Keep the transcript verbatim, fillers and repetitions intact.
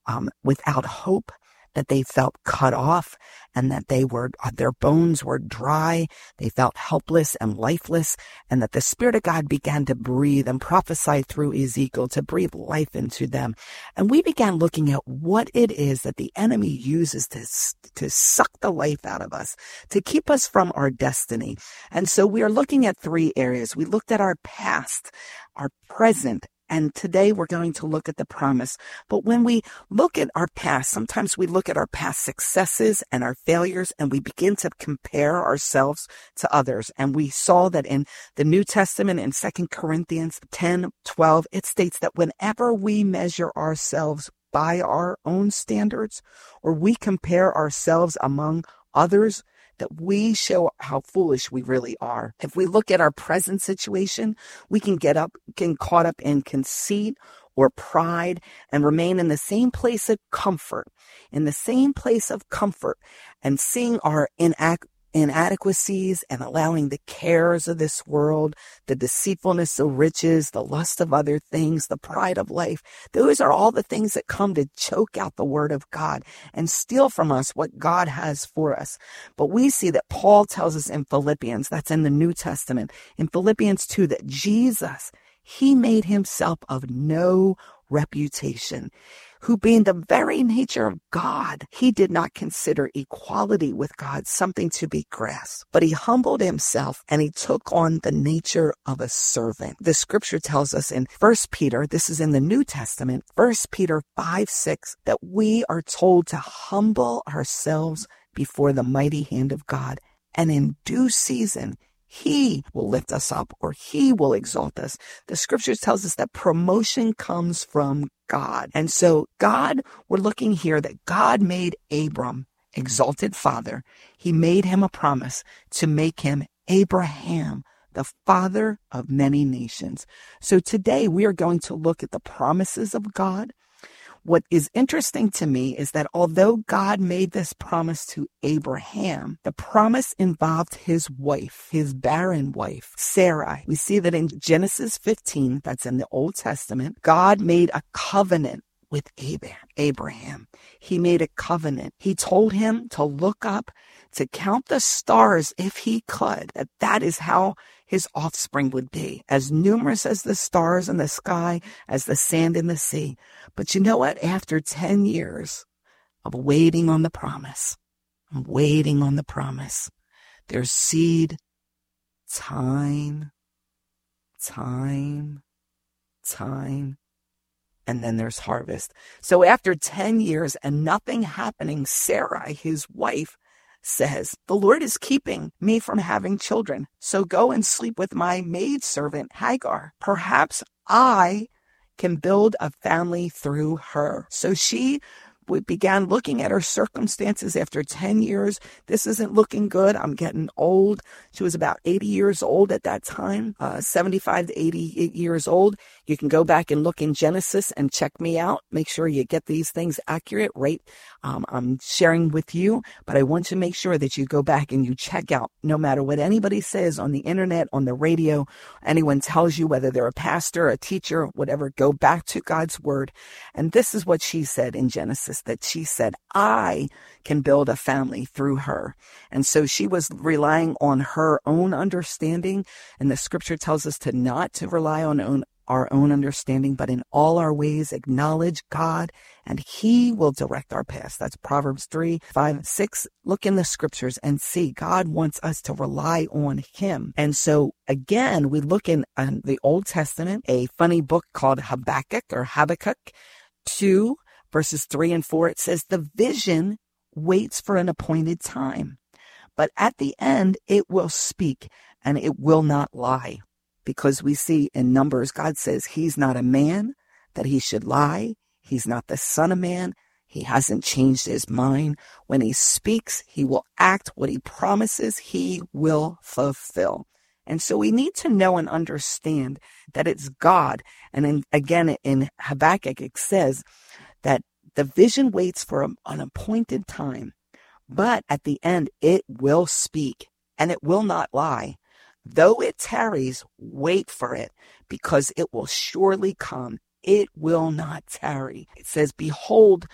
um, without hope, that they felt cut off, and that they were, their bones were dry. They felt helpless and lifeless, and that the Spirit of God began to breathe and prophesy through Ezekiel to breathe life into them. And we began looking at what it is that the enemy uses to, to suck the life out of us, to keep us from our destiny. And so we are looking at three areas. We looked at our past, our present, and today we're going to look at the promise. But when we look at our past, sometimes we look at our past successes and our failures, and we begin to compare ourselves to others. And we saw that in the New Testament, in Second Corinthians ten twelve, it states that whenever we measure ourselves by our own standards, or we compare ourselves among others, that we show how foolish we really are. If we look at our present situation, we can get up, get caught up in conceit or pride and remain in the same place of comfort, in the same place of comfort, and seeing our inac- inadequacies and allowing the cares of this world, the deceitfulness of riches, the lust of other things, the pride of life. Those are all the things that come to choke out the word of God and steal from us what God has for us. But we see that Paul tells us in Philippians, that's in the New Testament, in Philippians two, that Jesus, he made himself of no reputation, who being the very nature of God, he did not consider equality with God something to be grasped, but he humbled himself and he took on the nature of a servant. The scripture tells us in First Peter, this is in the New Testament, First Peter five six, that we are told to humble ourselves before the mighty hand of God, and in due season he will lift us up, or he will exalt us. The scriptures tells us that promotion comes from God. And so God, we're looking here that God made Abram, exalted father. He made him a promise to make him Abraham, the father of many nations. So today we are going to look at the promises of God. What is interesting to me is that although God made this promise to Abraham, the promise involved his wife, his barren wife, Sarai. We see that in Genesis fifteen, that's in the Old Testament, God made a covenant with Abraham. He made a covenant. He told him to look up, to count the stars if he could, that that is how his offspring would be, as numerous as the stars in the sky, as the sand in the sea. But you know what? After ten years of waiting on the promise, I'm waiting on the promise, there's seed, time, time, time, and then there's harvest. So after ten years and nothing happening, Sarai, his wife, says, the Lord is keeping me from having children. So go and sleep with my maidservant Hagar. Perhaps I can build a family through her. So she we began looking at her circumstances after ten years. This isn't looking good. I'm getting old. She was about eighty years old at that time, uh, seventy-five to eighty years old. You can go back and look in Genesis and check me out. Make sure you get these things accurate, right? Um, I'm sharing with you, but I want to make sure that you go back and you check out, no matter what anybody says on the internet, on the radio, anyone tells you, whether they're a pastor, a teacher, whatever, go back to God's word. And this is what she said in Genesis, that she said, I can build a family through her. And so she was relying on her own understanding. And the scripture tells us to not to rely on own, our own understanding, but in all our ways acknowledge God, and he will direct our paths. That's Proverbs three, five, six. Look in the scriptures and see God wants us to rely on him. And so again, we look in um, the Old Testament, a funny book called Habakkuk or Habakkuk two, verses three and four. It says, the vision waits for an appointed time, but at the end it will speak and it will not lie. Because we see in Numbers, God says he's not a man that he should lie. He's not the son of man. He hasn't changed his mind. When he speaks, he will act. What he promises, he will fulfill. And so we need to know and understand that it's God. And in, again, in Habakkuk, it says that the vision waits for an appointed time, but at the end, it will speak and it will not lie. Though it tarries, wait for it, because it will surely come. It will not tarry. It says, behold,